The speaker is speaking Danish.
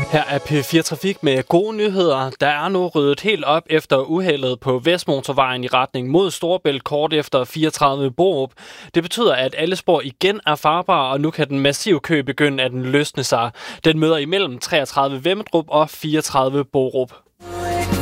Her er P4 Trafik med gode nyheder. Der er nu ryddet helt op efter uheldet på Vestmotorvejen i retning mod Storebælt kort efter 34 Borup. Det betyder, at alle spor igen er farbare, og nu kan den massive kø begynde at løsne sig. Den møder imellem 33 Vemmedrup og 34 Borup.